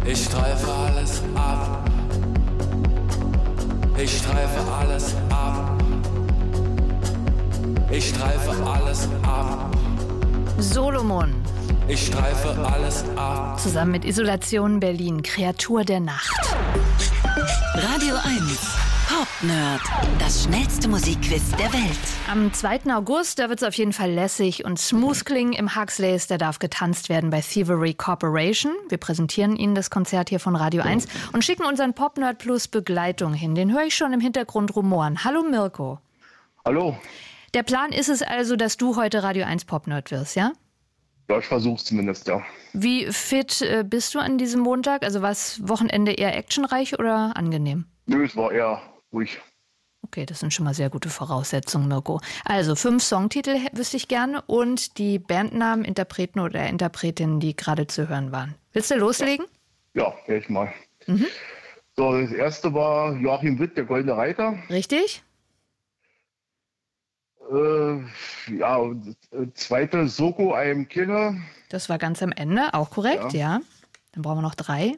Ich streife alles ab. Ich streife alles ab. Ich streife alles ab. Solomon. Ich streife alles ab. Zusammen mit Isolation Berlin, Kreatur der Nacht. Radio 1, Pop Nerd, das schnellste Musikquiz der Welt. Am 2. August, da wird es auf jeden Fall lässig und smooth klingen im Huxleys. Da darf getanzt werden bei Thievery Corporation. Wir präsentieren Ihnen das Konzert hier von Radio 1 und schicken unseren Pop Nerd Plus Begleitung hin. Den höre ich schon im Hintergrund rumoren. Hallo Mirko. Hallo. Der Plan ist es also, dass du heute Radio 1 Pop Nerd wirst, ja? Ja, ich versuch's zumindest, ja. Wie fit bist du an diesem Montag? Also war das Wochenende eher actionreich oder angenehm? Nö, es war eher ruhig. Okay, das sind schon mal sehr gute Voraussetzungen, Mirko. Also 5 Songtitel wüsste ich gerne und die Bandnamen, Interpreten oder Interpretinnen, die gerade zu hören waren. Willst du loslegen? Ja, höre ich mal. So, das erste war Joachim Witt, der Goldene Reiter. Richtig? Ja, zweite Soko, I Am Killer. Das war ganz am Ende, auch korrekt, ja. Dann brauchen wir noch 3.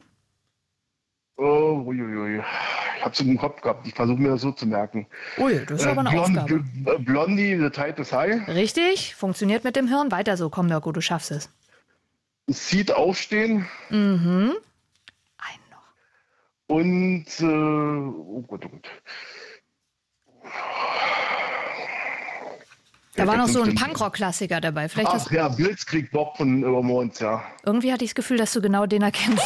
Uiuiui. Ich hab's im Kopf gehabt, ich versuche mir das so zu merken. Ui, das ist aber eine Aufgabe. Blondie, The Tide is High. Richtig, funktioniert mit dem Hirn. Weiter so, komm Mirko, du schaffst es. Seed Aufstehen. Einen noch. Und, oh Gott. Da war noch so ein Punkrock-Klassiker dabei. Vielleicht Ach ja, Blitzkrieg Bob von Übermond, ja. Irgendwie hatte ich das Gefühl, dass du genau den erkennst.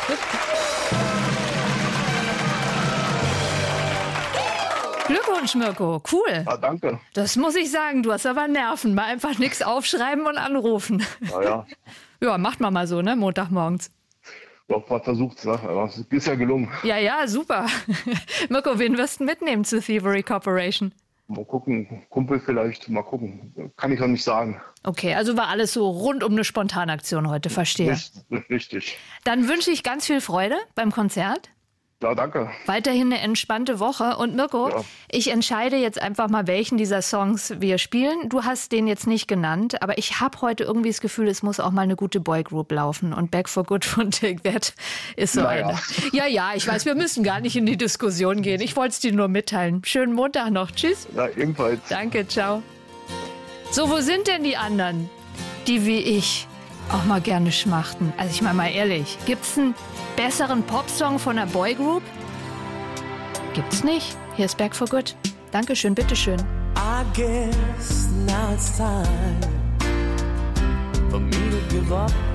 Glückwunsch, Mirko. Cool. Ah, danke. Das muss ich sagen. Du hast aber Nerven. Mal einfach nichts aufschreiben und anrufen. Ja. Ja, macht man mal so, ne? Montagmorgens. Doch, mal versucht's, ne? Aber es ist ja gelungen. Ja, super. Mirko, wen wirst du mitnehmen zu Thievery Corporation? Mal gucken, Kumpel vielleicht, mal gucken. Kann ich noch nicht sagen. Okay, also war alles so rund um eine Spontanaktion heute, verstehe. Richtig. Dann wünsche ich ganz viel Freude beim Konzert. Ja, danke. Weiterhin eine entspannte Woche. Und Mirko, Ich entscheide jetzt einfach mal, welchen dieser Songs wir spielen. Du hast den jetzt nicht genannt, aber ich habe heute irgendwie das Gefühl, es muss auch mal eine gute Boygroup laufen. Und Back for Good von Take That ist so eine. Ja, ich weiß, wir müssen gar nicht in die Diskussion gehen. Ich wollte es dir nur mitteilen. Schönen Montag noch. Tschüss. Ja, ebenfalls. Danke, ciao. So, wo sind denn die anderen, die wie ich auch mal gerne schmachten? Also ich meine mal ehrlich, gibt's einen besseren Popsong von einer Boygroup? Gibt's nicht. Hier ist Back for Good. Dankeschön, bitteschön. I guess now it's time for me to give up